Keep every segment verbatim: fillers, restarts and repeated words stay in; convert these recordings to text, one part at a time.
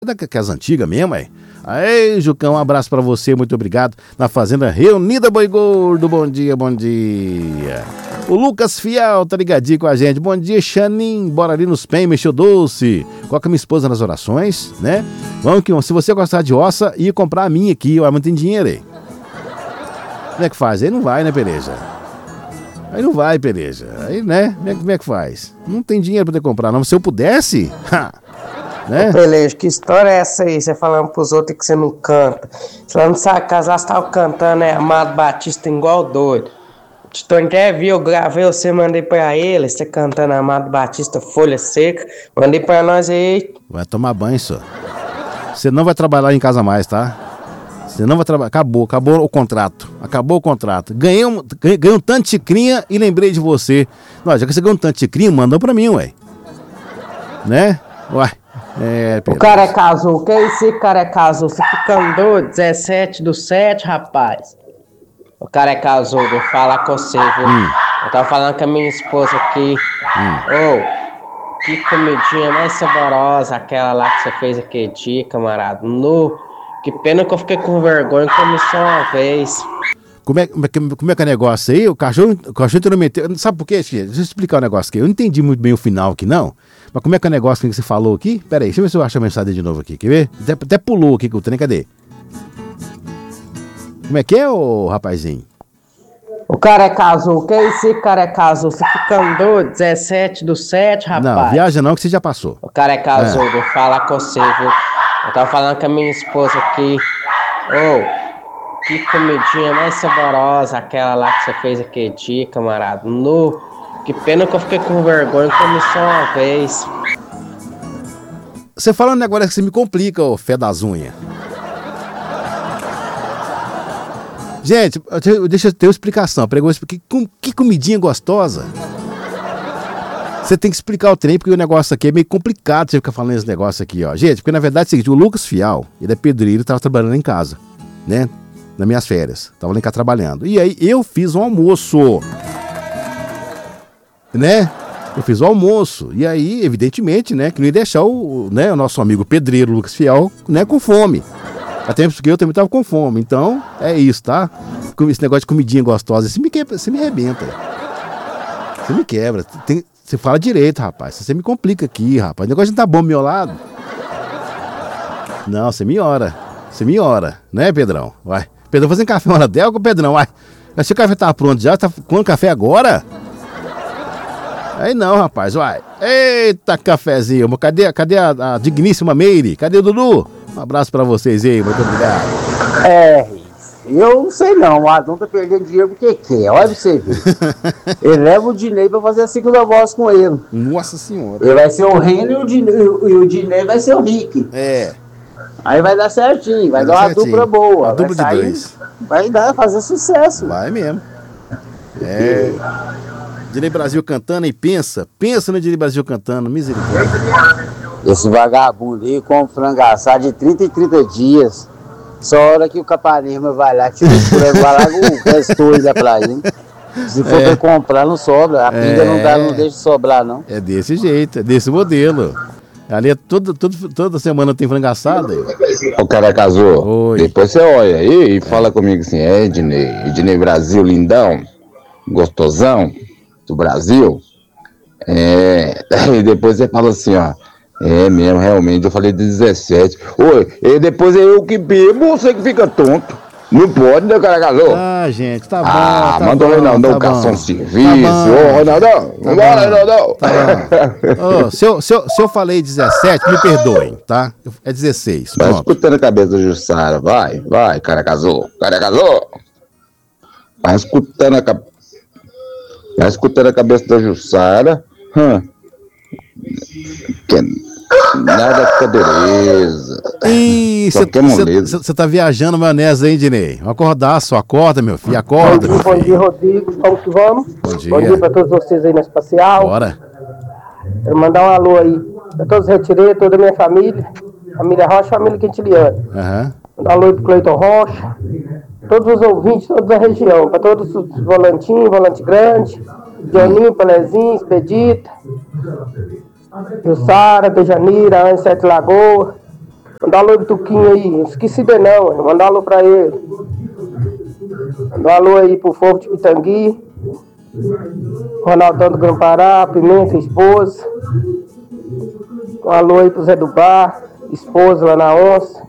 daquelas antigas mesmo, aí. Aí, Jucão, um abraço pra você, muito obrigado. Na Fazenda Reunida Boi Gordo, bom dia, bom dia. O Lucas Fiel tá ligadinho com a gente. Bom dia, Xanin, bora ali nos pés, mexeu doce. Coloca minha esposa nas orações, né? Vamos que se você gostar de ossa, ia comprar a minha aqui, ó, mas tem dinheiro aí. Como é que faz? Aí não vai, né, Pereja? Aí não vai, Pereja. Aí, né? Como é, como é que faz? Não tem dinheiro pra poder comprar, não. Se eu pudesse... Ha! Né? Pelejo, que história é essa aí? Você falando pros outros que você não canta. Você lá não sabe casar, você tava cantando, é Amado Batista igual doido. O Titone até viu, eu gravei, você mandei pra ele, você cantando Amado Batista, Folha Seca. Mandei pra nós aí. Vai tomar banho, só. Você não vai trabalhar em casa mais, tá? Você não vai trabalhar. Acabou, acabou o contrato. Acabou o contrato. Ganhei um, ganhei um tanto de xicrinha e lembrei de você. Não, já que você ganhou um tanto de xicrinha, mandou pra mim, ué. Né? Ué. É, o cara é casou, que é esse cara é casou? Você ficando doido, dezessete do sete, rapaz. O cara é casou, vou falar com você, viu? Hum. Eu tava falando com a minha esposa aqui. Ô, hum. oh, que comidinha mais saborosa aquela lá que você fez aquele dia, camarada. No, que pena que eu fiquei com vergonha e comi só uma vez. Como é, como, é, como é que é o negócio aí? O cachorro, o cachorro não meteu. Sabe por quê, filho? Deixa eu explicar o negócio aqui. Eu não entendi muito bem o final aqui, não. Mas como é que é o negócio que você falou aqui? Pera aí, deixa eu ver se eu acho a mensagem de novo aqui. Quer ver? Até, até pulou aqui com o trem, cadê? Como é que é, ô rapazinho? O cara é casou, que é esse cara é casou? Você ficando doido, dezessete do sete, rapaz. Não, viaja não, que você já passou. O cara é casou, é. Vou falar com você, viu? Eu tava falando com a minha esposa aqui. Ô, oh, que comidinha mais saborosa aquela lá que você fez aquele dia, camarada. No... Que pena que eu fiquei com vergonha e comi só uma vez. Você falando agora que você me complica, ô fé das unhas. Gente, deixa eu ter uma explicação. Que, que comidinha gostosa. Você tem que explicar o trem, porque o negócio aqui é meio complicado você ficar falando esse negócio aqui, ó. Gente, porque na verdade é o seguinte, o Lucas Fial, ele é pedreiro e tava trabalhando em casa, né? Nas minhas férias. Tava lá em casa trabalhando. E aí eu fiz um almoço. Né? Eu fiz o almoço. E aí, evidentemente, né, que não ia deixar o, né, o nosso amigo pedreiro Lucas Fiel, né, com fome. Até porque eu também tava com fome. Então, é isso, tá? Esse negócio de comidinha gostosa, você me quebra, você me arrebenta. Você me quebra. Tem, você fala direito, rapaz. Você me complica aqui, rapaz. O negócio não tá bom do meu lado. Não, você me ora. Você me ora, né, Pedrão? Vai. Pedrão, fazendo café uma hora dela com o Pedrão, vai. Se o café tá pronto já, tá com café agora? Aí não, rapaz, vai. Eita, cafezinho. Cadê, cadê a, a digníssima Meire? Cadê o Dudu? Um abraço pra vocês aí, muito obrigado. É, eu não sei não, o Adão tá perdendo dinheiro porque quer, olha pra você ver. Ele leva o Dinei pra fazer a segunda voz com ele. Nossa senhora. Ele vai ser o Reino e o Dinei, e o Dinei vai ser o Rick. É. Aí vai dar certinho, vai, vai dar uma certinho. Dupla boa. Uma dupla sair, de dois. Vai dar, fazer sucesso. Vai mesmo. É... Dinei Brasil cantando e pensa, pensa no Dinei Brasil cantando, misericórdia. Esse vagabundo aí com frango assado de trinta em trinta dias. Só a hora que o Capanema vai lá, tira o frango, vai lá com o resto da praia. Se for é. pra comprar, não sobra. A pinga é. não dá, não deixa de sobrar, não. É desse jeito, é desse modelo. Ali é todo, todo, toda semana tem frango assado aí. O cara casou. Oi. Depois você olha aí e é. fala comigo assim, é Dinei, Dinei Brasil lindão, gostosão. Do Brasil, é, e depois você fala assim, ó, é mesmo, realmente, eu falei de dezessete, oi, e depois é eu que bebo, você que fica tonto, não pode, né, cara, casou? Ah, gente, tá bom, ah, tá manda o Reinaldão caçar um serviço, ô, Reinaldão, vambora, Reinaldão. Ô, se eu, se, eu, se eu falei dezessete, me perdoem, tá? É dezesseis, vai escutando a cabeça da Jussara, vai, vai, cara, casou, cara, casou, vai escutando a cabeça. Vai escutando a cabeça da Jussara. Hum. Que... Nada fica dureza. Ih, você tá viajando maionese aí, Dinei. Vamos acordar, só acorda, meu filho, acorda. Bom dia, bom dia, Rodrigo. Vamos que vamos. Bom dia. Bom dia pra todos vocês aí na Espacial. Bora. Quero mandar um alô aí pra todos os retireiros, toda a minha família. Família Rocha, família Quintiliano. Aham. Uhum. Um alô aí pro Cleiton Rocha. Todos os ouvintes, toda a região, para todos os volantinhos, volante grande, Dioninho, Pelezinho, Expedita, Jussara, Dejanira, Anne Sete Lagoa, Manda um alô pro Tuquinho aí. Esqueci de não, manda um alô pra ele. Manda um alô aí pro Fofo de Pitangui. Ronaldão do Grampará, Pimenta, esposa. Um alô aí pro Zé do Bar, esposa lá na onça.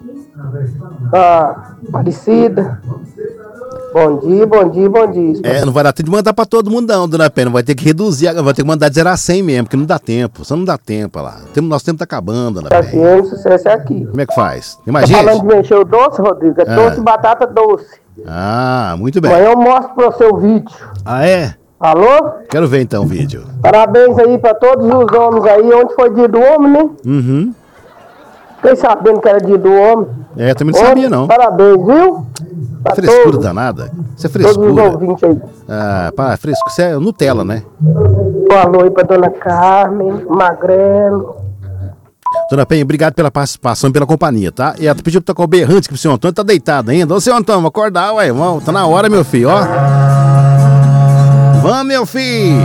A Aparecida. Bom dia, bom dia, bom dia. É, não vai dar tempo de mandar pra todo mundo não, dona Pena. Vai ter que reduzir, vai ter que mandar de zero a cem mesmo, porque não dá tempo. Só não dá tempo lá. Nosso tempo tá acabando, dona Pena. O sucesso é aqui. Como é que faz? Tem mais tá gente? falando de mexer o doce, Rodrigo? É ah. doce, batata doce. Ah, muito bem. Amanhã eu mostro pro seu vídeo. Ah, é? Alô? Quero ver então o vídeo. Parabéns aí pra todos os homens aí. Onde foi dia do homem, né? Uhum. Fiquei sabendo que era dia do homem. É, também não sabia não. Parabéns, viu? Pra frescura todos. Danada. Isso é frescura. Todos os ouvintes aí. Ah, pá, frescura. Isso é Nutella, né? Um alô aí pra dona Carmen, Magrelo. Dona Penha, obrigado pela participação e pela companhia, tá? E ela pediu pra tocar o berrante, que o senhor Antônio tá deitado ainda. Ô, senhor Antônio, acordar, ué. Vamos, tá na hora, meu filho, ó. Vamos, meu filho.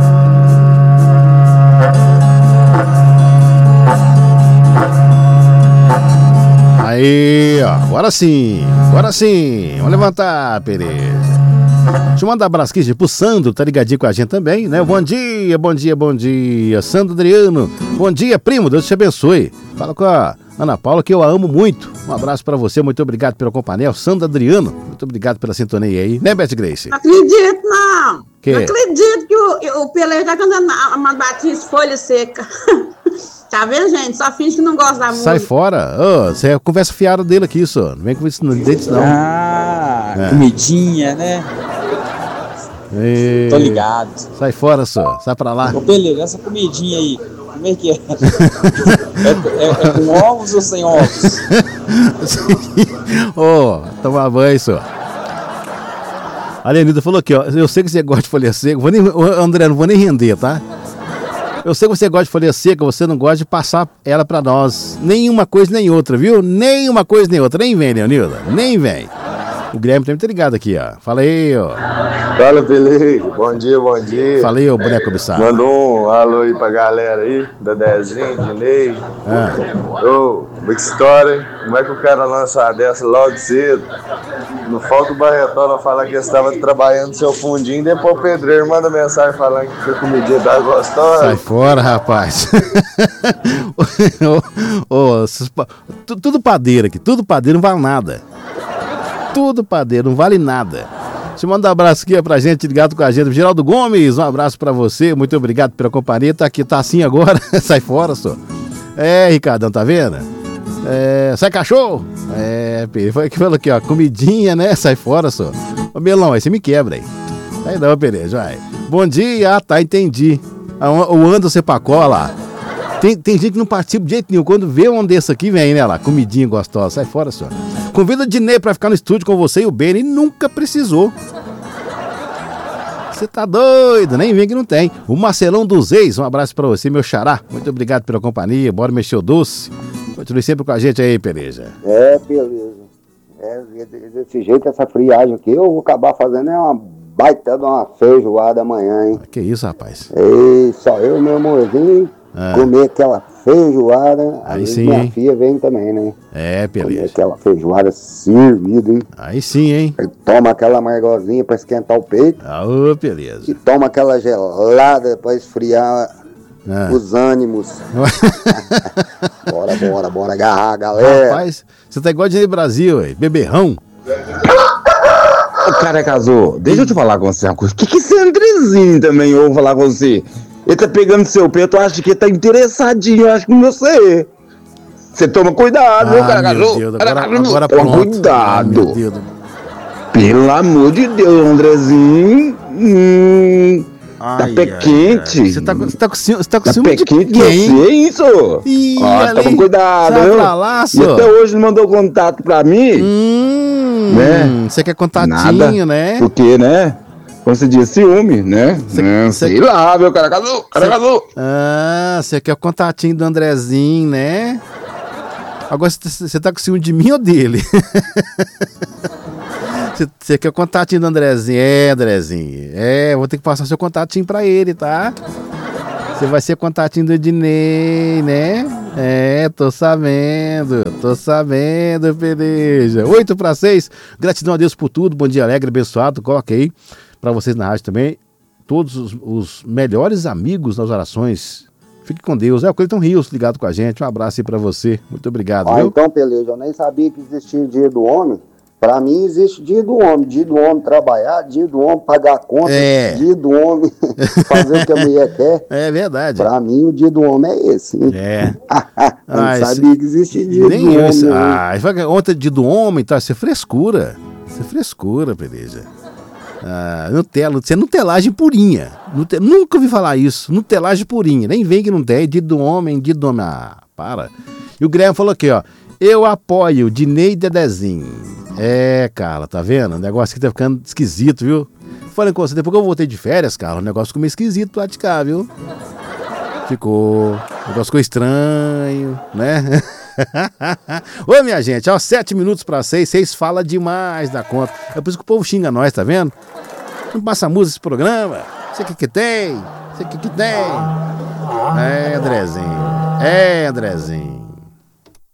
Aí, ó. Agora sim. Agora sim. Vamos levantar, Pereira. Deixa eu mandar um abraço aqui pro Sandro, tá ligadinho com a gente também, né? Bom dia, bom dia, bom dia. Sandro Adriano, bom dia, primo, Deus te abençoe. Fala com a Ana Paula que eu a amo muito. Um abraço pra você, muito obrigado pela companhia. O Sandro Adriano, muito obrigado pela sintonia aí, né, Beth Grace? Não acredito, não. Que? Não acredito que o, o Pelé tá cantando uma batista folha seca. Tá vendo, gente? Só finge que não gosta da música. Sai fora. Oh, você é conversa fiada dele aqui, só. Não vem com isso no dente, não. Ah, é. Comidinha, né? E... Tô ligado. Sai fora, só. Sai pra lá. Ô, beleza, essa comidinha aí, como é que é? é, é, é com ovos ou sem ovos? Ô, oh, toma banho, só. A Lenilda falou aqui, ó. Eu sei que você gosta de folha seca. Vou nem, André, não vou nem render, tá? Eu sei que você gosta de folha seca, você não gosta de passar ela pra nós. Nenhuma coisa nem outra, viu? Nenhuma coisa nem outra. Nem vem, Leonilda. Nem vem. O Guilherme também tá ligado aqui, ó. Fala aí, ó. Fala, Pelé. Bom dia, bom dia. Fala aí, ô boneco obsado. Mandou um alô aí pra galera aí, da Dezinho, de Ney. Ah. Ô, que história, hein? Como é que o cara lança uma dessa logo cedo? Não falta o Barretola falar que estava trabalhando seu fundinho, depois o pedreiro manda mensagem falando que a comidinha tá gostosa. Sai fora, rapaz. oh, oh, tudo padeiro aqui, tudo padeiro não vale nada. Tudo padeiro, não vale nada. Deixa eu mandar um abraço aqui pra gente, ligado com a gente. Geraldo Gomes, um abraço pra você, muito obrigado pela companhia. Tá aqui, tá assim agora, sai fora, só. É, Ricardão, tá vendo? É, sai cachorro? É, foi que falou aqui, ó, comidinha, né? Sai fora, só. Ô, Melão, aí você me quebra aí. Aí não, beleza, vai. Bom dia, ah, tá, entendi. O Anderson Pacó lá. Tem, tem gente que não participa de jeito nenhum. Quando vê um desse aqui, vem, né, lá, comidinha gostosa. Sai fora, só. Convida o Dinei pra ficar no estúdio com você e o Beni. Nunca precisou. Você tá doido, nem vem que não tem. O Marcelão dos Ex, um abraço pra você, meu xará. Muito obrigado pela companhia. Bora mexer o doce. Continue sempre com a gente aí, Peleja. É, beleza. É, desse jeito, essa friagem aqui, eu vou acabar fazendo é uma baita de uma feijoada amanhã, hein? Que isso, rapaz? E só eu e meu amorzinho ah. comer aquela feijoada. Aí sim, minha hein? filha vem também, né? É, Peleja. Comer aquela feijoada servida, hein? Aí sim, hein? E toma aquela amargozinha pra esquentar o peito. Ah, ô, beleza. E toma aquela gelada pra esfriar ah. os ânimos. Bora, bora, bora agarrar, galera. Rapaz, você tá igual de Brasil, ué. Beberrão. O cara casou. Deixa eu te falar com você uma coisa. O que que esse Andrezinho também eu vou falar com você? Ele tá pegando seu peito, eu acho que ele tá interessadinho, eu acho que em você. Você toma cuidado, viu, ah, cara meu casou. Deus, Cara, agora, agora toma pronto. cuidado. Ah, meu Deus. Pelo amor de Deus, Andrezinho. Hum, ai, tá pé ai, quente. Ai. Você tá, você tá com ciúme, você tá com Tá ciúme pé de quente quem? você, isso? Ih, ó, toma cuidado, sai viu? pra lá, E só. até hoje não mandou contato pra mim. Hum, né? Você quer contatinho, Nada. né? Porque, né? Como você diz, ciúme, né? Cê, é, cê... Sei lá, meu cara casou, cara casou. Ah, você quer o contatinho do Andrezinho, né? Agora você tá com ciúme de mim ou dele? Você quer o contatinho do Andrezinho? É, Andrezinho. É, vou ter que passar seu contatinho pra ele, tá? Você vai ser contatinho do Ednei, né? É, tô sabendo, tô sabendo, Pereja. oito para seis, gratidão a Deus por tudo, bom dia alegre, abençoado, coloca aí pra vocês na rádio também, todos os, os melhores amigos nas orações. Fique com Deus. É o Cleiton Rios ligado com a gente, um abraço aí pra você, muito obrigado. Ah, viu? Então, Peleja, eu nem sabia que existia o dia do homem. Pra mim existe dia do homem, dia do homem trabalhar, dia do homem pagar conta, É. dia do homem fazer o que a mulher quer. É verdade. Pra mim o dia do homem é esse. É. Eu não Ah, sabia esse- que existia dia Nem do eu, homem. esse- não. ah, vai que ontem é dia do homem, tá? Isso é frescura. Isso é frescura, Pereja. Ah, Nutella, isso é nutelagem purinha. Nute- Nunca ouvi falar isso. Nutelagem purinha. Nem vem que não tem. Dia do homem, dia do homem. Ah, para. E o Guilherme falou aqui, ó. Eu apoio Dinei e Dedezinho. É, cara, tá vendo? O negócio aqui tá ficando esquisito, viu? Falei com você, depois que eu voltei de férias, cara, o negócio ficou meio esquisito lá de cá, viu? Ficou. O negócio ficou estranho, né? Ô, minha gente, ó, sete minutos para seis, seis fala demais da conta. É por isso que o povo xinga nós, tá vendo? Não passa música esse programa. Você que que tem? Você que que tem? É, Andrezinho. É, Andrezinho.